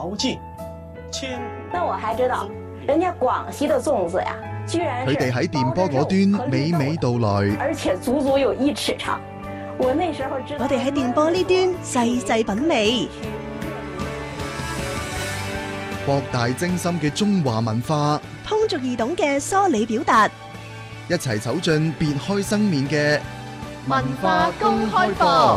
毛巾，亲。 那我還知道，人家廣西的粽子呀，居然佢哋喺電波嗰端娓娓道來， 而且足足有1尺長。我那時候知道， 我哋喺電波呢端細細品味， 博大精深嘅中華文化， 通俗易懂嘅梳理表達， 一齊走進別開生面嘅文化公開課。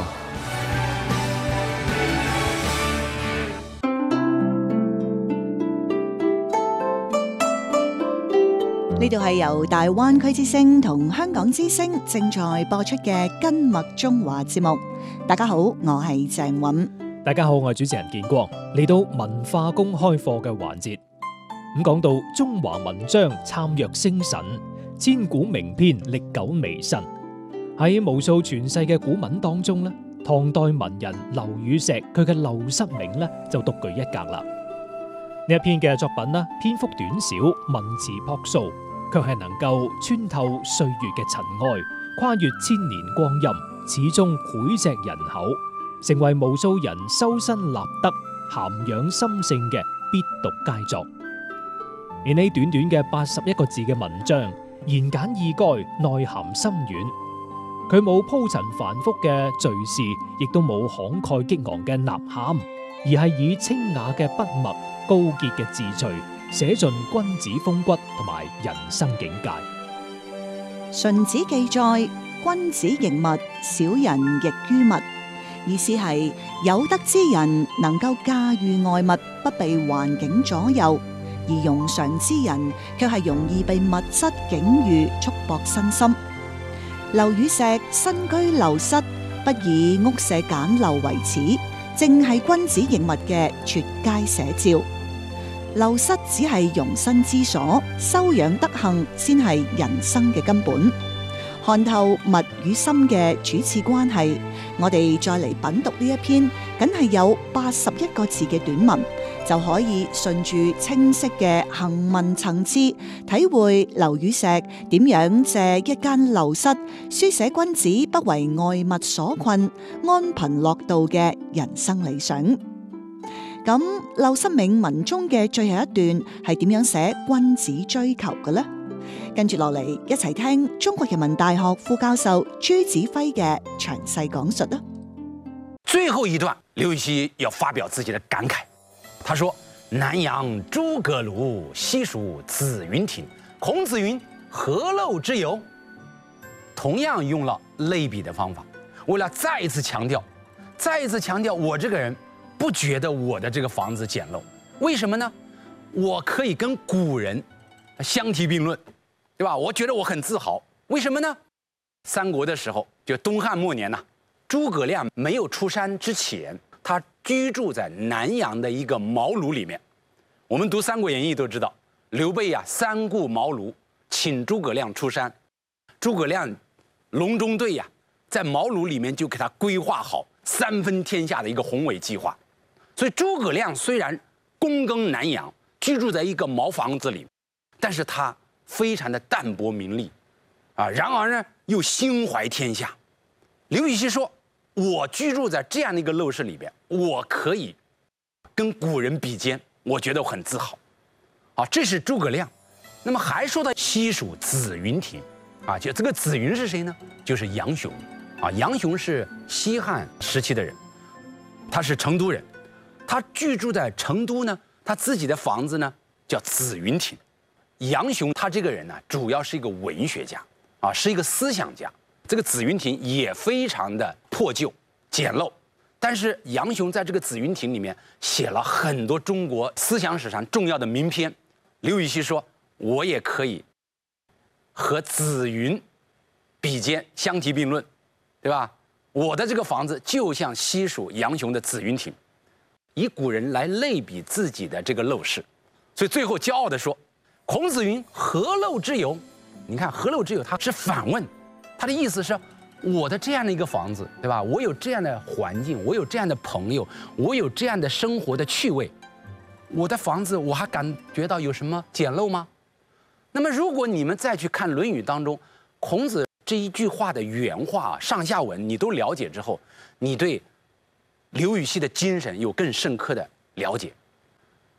呢度係由大灣區之聲同香港之聲正在播出嘅《根脈中華》節目。大家好，我係鄭韻。 大家好，我係主持人建光。嚟到文化公開課嘅環節，咁講到中華文章參若星辰，千古名篇歷久彌新。喺無數傳世嘅古文當中咧，唐代文人劉禹錫佢嘅《陋室銘》咧就獨具一格啦。呢一篇嘅作品咧，篇幅短小，文辭樸素，卻係能夠穿透歲月嘅塵埃，跨越千年光陰，始終膾炙人口，成為無數人修身立德、涵養心性嘅必讀佳作。而呢短短嘅81個字嘅文章，言簡意賅，內涵深遠。佢冇鋪陳繁複嘅敘事，亦都冇慷慨激昂嘅吶喊，而係以清雅嘅筆墨、高潔嘅字序，寫盡君子風骨同埋人生境界。 荀子記載：君子刑物，小人役於物。意思係有德之人能夠駕馭外物，不被環境左右；而庸常之人卻係容易被物質境遇束縛身心。劉禹錫身居陋室，不以屋舍簡陋為恥，正係君子刑物嘅絕佳寫照。陋室只係容身之所，修養德行先係人生嘅根本。看透物與心嘅主次關係，我哋再嚟品讀呢一篇，僅係有81個字嘅短文，就可以順住清晰嘅行文層次，體會劉禹錫點樣借一間陋室，書寫君子不為外物所困、安貧樂道嘅人生理想。咁《陋室銘》文中嘅最後一段係點樣寫君子追求嘅呢？跟住落嚟，一齊聽中國人民大學副教授朱子輝嘅詳細講述啦。 最後一段，劉禹錫要發表自己的感慨，他說：南陽諸葛廬，西蜀子雲亭。孔子云：何陋之有？同樣用了類比的方法，為了再一次強調我這個人不覺得我的這個房子簡陋，為什麼呢？我可以跟古人相提並論，對吧？我覺得我很自豪，為什麼呢？三國的時候，就東漢末年諸葛亮沒有出山之前，他居住在南陽的一個茅廬裡面。我們讀《三國演義》都知道，劉備三顧茅廬，請諸葛亮出山。諸葛亮隆中對在茅廬裡面就給他規劃好3分天下的一個宏偉計劃。所以諸葛亮雖然躬耕南陽，居住在一個茅房子裡，但是他非常的淡泊名利，然而呢又心懷天下。劉禹錫說：我居住在這樣的一個陋室裡邊，我可以跟古人比肩，我覺得我很自豪。這是諸葛亮。那麼還說到西蜀子雲亭，就這個子雲是誰呢？就是楊雄。楊雄是西漢時期的人，他是成都人，他居住在成都呢，他自己的房子呢叫子雲亭。楊雄他這個人呢，主要是一個文學家，是一個思想家。這個子雲亭也非常的破舊簡陋，但是楊雄在這個子雲亭裡面寫了很多中國思想史上重要的名篇。劉禹錫說：我也可以和子雲比肩，相提並論，對吧？我的這個房子就像西蜀楊雄的子雲亭，以古人來類比自己的這個陋室。所以最後驕傲地說：孔子云：何陋之有？你看何陋之有，他是反問，他的意思是我的這樣的一個房子，對吧？我有這樣的環境，我有這樣的朋友，我有這樣的生活的趣味，我的房子我還感覺到有什麼簡陋嗎？那麼如果你們再去看《論語》當中孔子這一句話的原話上下文，你都了解之後，你對劉禹錫的精神有更深刻的了解。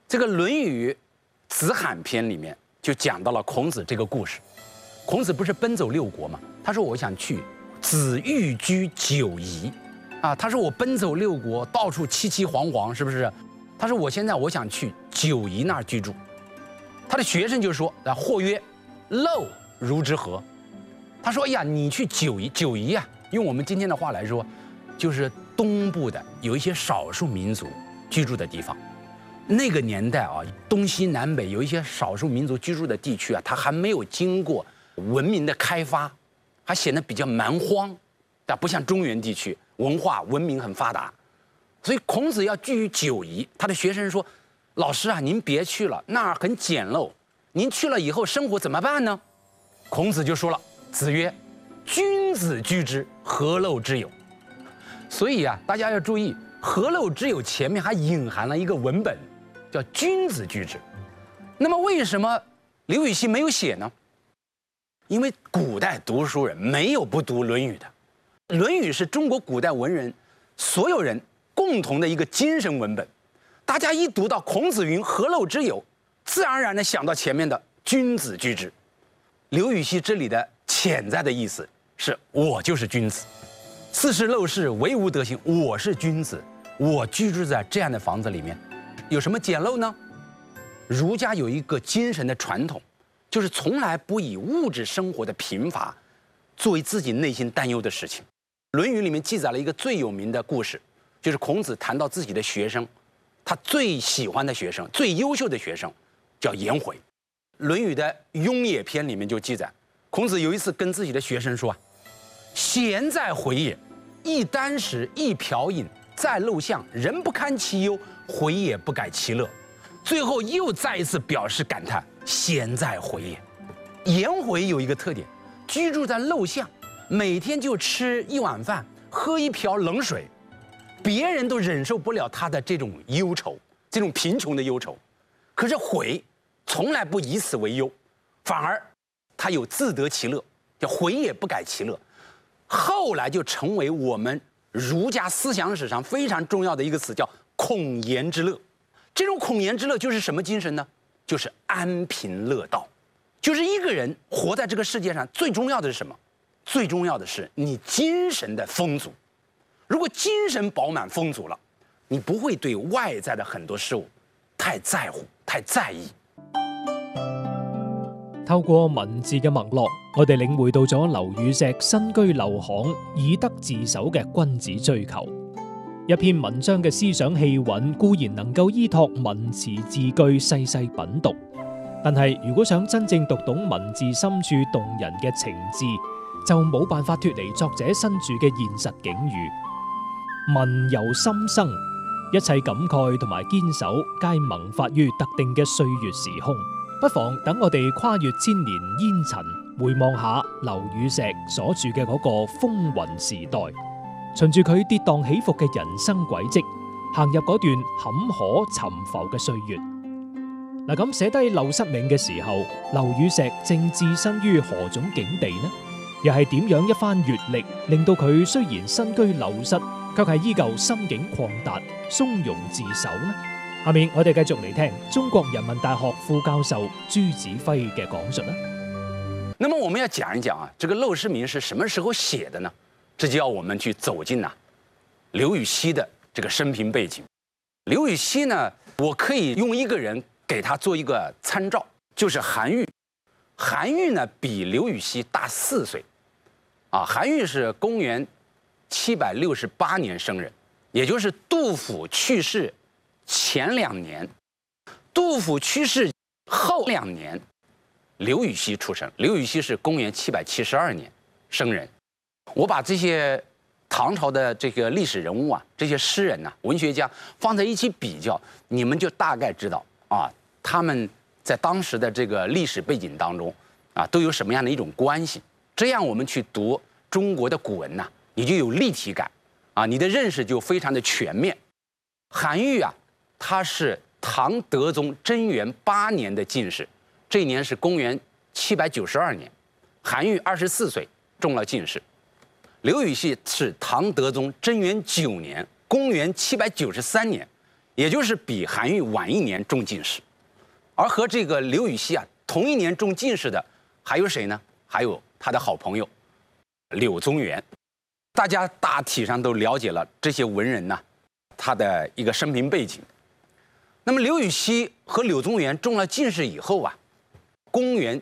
这个《论语·子罕篇》里面就讲到了孔子这个故事。孔子不是奔走六国吗？他说我想去子欲居九夷，啊，他说我奔走六国，到处凄凄惶惶，是不是？他说我现在我想去九夷那儿居住。他的学生就说，或曰，陋如之何？他说，哎呀，你去九夷，九夷啊，用我们今天的话来说，就是东部的有一些少数民族居住的地方。那个年代啊，东西南北有一些少数民族居住的地区啊，它还没有经过文明的开发，还显得比较蛮荒，不像中原地区文化文明很发达。所以孔子要居于九夷，他的学生说：“老师啊，您别去了，那儿很简陋，您去了以后生活怎么办呢？”孔子就说了：“子曰，君子居之，何陋之有？”所以啊，大家要注意，“何陋之有”前面还隐含了一个文本，叫“君子居之”。那么为什么刘禹锡没有写呢？因为古代读书人没有不读《论语》的，《论语》是中国古代文人所有人共同的一个精神文本。大家一读到孔子云“何陋之有”，自然而然地想到前面的“君子居之”。刘禹锡这里的潜在的意思是我就是君子，四世陋室，惟吾德馨，我是君子，我居住在这样的房子里面，有什么简陋呢？儒家有一个精神的传统，就是从来不以物质生活的贫乏作为自己内心担忧的事情。《论语》里面记载了一个最有名的故事，就是孔子谈到自己的学生，他最喜欢的学生、最优秀的学生叫颜回。《论语》的《雍也篇》里面就记载，孔子有一次跟自己的学生说：“贤在回也，一箪食，一瓢饮，在陋巷，人不堪其忧，回也不改其乐。”最后又再一次表示感叹：“贤在回也。”颜回有一个特点，居住在陋巷，每天就吃一碗饭，喝一瓢冷水，别人都忍受不了他的这种忧愁，这种贫穷的忧愁。可是回从来不以此为忧，反而他有自得其乐，叫回也不改其乐。后来就成为我们儒家思想史上非常重要的一个词，叫孔颜之乐。这种孔颜之乐就是什么精神呢？就是安贫乐道。就是一个人活在这个世界上，最重要的是什么？最重要的是你精神的丰足。如果精神饱滿豐足了，你不會對外在的很多事物太在乎、太在意。 透過文字嘅脈絡，我哋領會到咗劉禹錫身居陋巷、以德自守嘅君子追求。一篇文章嘅思想氣韻固然能夠依託文詞字句細細品讀，但係如果想真正讀懂文字深處動人嘅情致，就冇辦法脫離作者身處嘅現實境遇。文由心生，一切感慨同埋堅守，皆萌發於特定嘅歲月時空。不妨等我哋跨越千年煙塵，回望下劉禹錫所住嘅嗰個風雲時代，循住佢跌宕起伏嘅人生軌跡，行入嗰段坎坷沉浮嘅歲月。嗱，咁寫低陋室銘嘅時候，劉禹錫正置身於何種境地呢？又係點樣一番閱歷，令到佢雖然身居陋室，卻係依舊心境曠達、從容自守呢？下面我哋繼續嚟聽中國人民大學副教授朱子輝嘅講述啦。 那麼我們要講一講啊，這個陋室銘是什麼時候寫的呢？這就要我們去走進劉禹錫的這個生平背景。劉禹錫呢，我可以用一個人給他做一個參照，就是韓愈。韓愈呢比劉禹錫大4歲，啊，韓愈是公元768年生人，也就是杜甫去世前2年，杜甫去世後2年，劉禹錫出生。劉禹錫是公元772年生人。我把這些唐朝的這個歷史人物啊，這些詩人啊、文學家放在一起比較，你們就大概知道啊，他們在當時的這個歷史背景當中啊，都有什麼樣的一種關係。這樣我們去讀中國的古文呢，你就有立體感啊，你的認識就非常的全面。韓愈啊，他是唐德宗貞元8年的進士，這一年是公元792年，韓愈24歲中了進士。劉禹錫是唐德宗貞元9年，公元793年， 也就是比韩愈晚1年中进士。而和这个刘禹锡啊同1年中进士的还有谁呢？还有他的好朋友柳宗元。大家大体上都了解了这些文人呢，他的一个生平背景。那么刘禹锡和柳宗元中了进士以后啊，公元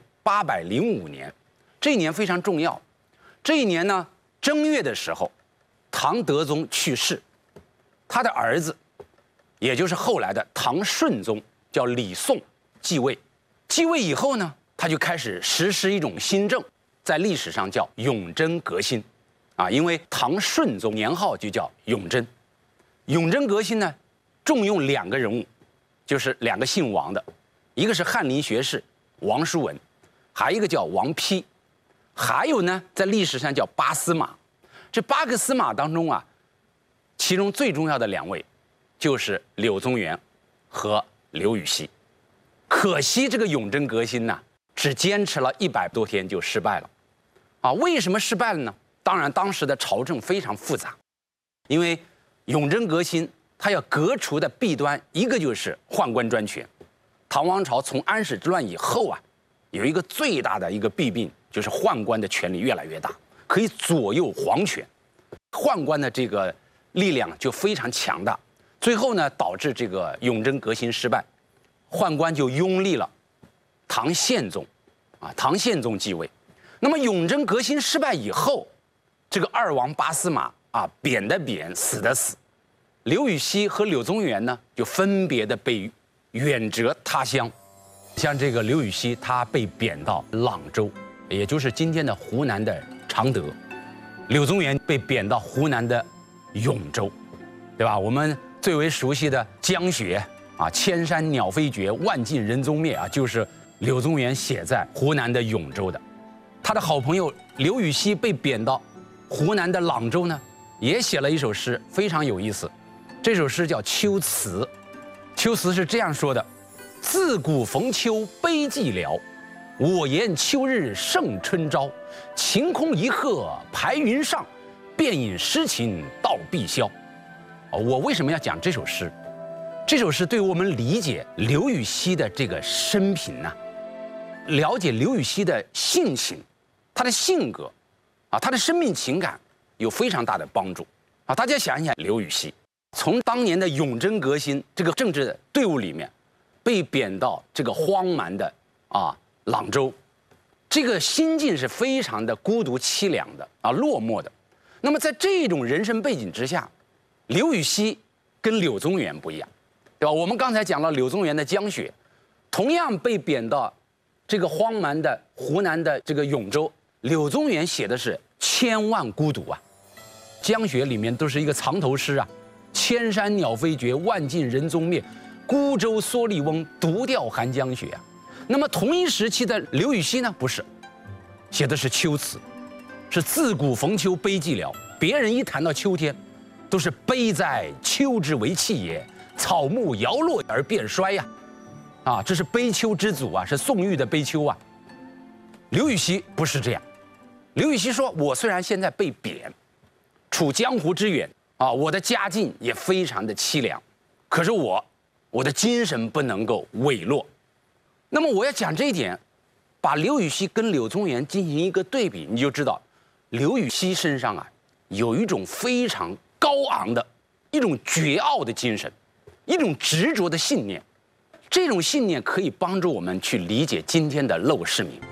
805年，这一年非常重要。这一年呢，正月的时候，唐德宗去世，他的儿子，也就是后来的唐顺宗，叫李诵继位。继位以后呢，他就开始实施一种新政，在历史上叫永贞革新，因为唐顺宗年号就叫永贞。永贞革新呢，重用2个人物，就是2个姓王的，一个是翰林学士王叔文，还有一个叫王丕，还有呢，在历史上叫8司马。这8个司马当中啊，其中最重要的2位，就是柳宗元和刘禹锡。可惜这个永贞革新呢，只坚持了100多天就失败了。为什么失败了呢？当然，当时的朝政非常复杂，因为永贞革新它要革除的弊端，一个就是宦官专权。唐王朝从安史之乱以后啊，有一个最大的一个弊病，就是宦官的权力越来越大，可以左右皇权，宦官的这个力量就非常强大。最后呢，导致这个永贞革新失败，宦官就拥立了唐宪宗，唐宪宗继位。那么永贞革新失败以后，这个2王8司马贬的贬，死的死。刘禹锡和柳宗元呢，就分别的被远谪他乡。像这个刘禹锡，他被贬到朗州，也就是今天的湖南的常德；柳宗元被贬到湖南的永州，对吧？我们最为熟悉的江雪千山鸟飞绝，万径人踪灭就是柳宗元写在湖南的永州的。他的好朋友刘禹锡被贬到湖南的朗州呢，也写了一首诗，非常有意思。这首诗叫《秋词》，秋词是这样说的：自古逢秋悲寂寥，我言秋日胜春朝。晴空一鹤排云上，便引诗情到碧霄。我为什么要讲这首诗？这首诗对我们理解刘禹锡的这个生平呢，了解刘禹锡的性情，他的性格他的生命情感有非常大的帮助大家想一想，刘禹锡从当年的永贞革新这个政治队伍里面被贬到这个荒蛮的朗州，这个心境是非常的孤独凄凉的落寞的。那么在这种人生背景之下，刘禹锡跟柳宗元不一样，对吧？我们刚才讲了柳宗元的江雪，同样被贬到这个荒蛮的湖南的这个永州，柳宗元写的是千万孤独江雪里面都是一个藏头诗千山鸟飞绝，万径人踪灭，孤舟蓑笠翁，独钓寒江雪那么同一时期的刘禹锡呢，不是，写的是秋词，是自古逢秋悲寂寥。别人一谈到秋天，都是悲哉秋之为气也，草木摇落而变衰这是悲秋之祖是宋玉的悲秋刘禹锡不是这样，刘禹锡说：我虽然现在被贬，处江湖之远我的家境也非常的凄凉，可是我的精神不能够萎落。那么我要讲这一点，把刘禹锡跟柳宗元进行一个对比，你就知道刘禹锡身上有一种非常高昂的一种绝傲的精神，一种执着的信念。这種信念可以幫助我們去理解今天的陋室銘。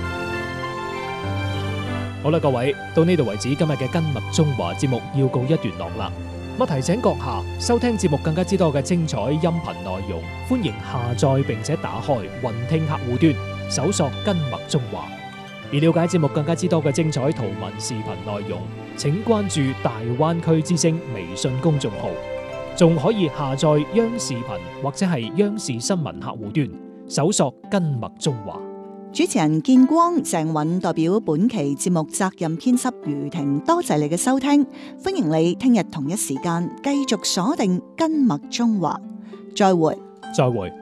好啦，各位，到呢度為止，今日嘅根脈中華節目要告一段落啦。我提醒閣下收聽節目更加之多嘅精彩音頻內容，歡迎下載並且打開雲聽客戶端，搜索根脈中華。而了解節目更加之多嘅精彩圖文視頻內容，請關注大灣區之聲微信公眾號。仲可以下載央視頻或者係央視新聞客戶端，搜索根脈中華。 主持人建光、鄭允代表本期節目責任編輯余婷，多謝你嘅收聽，歡迎你聽日同一時間繼續鎖定根脈中華，再會。 再會。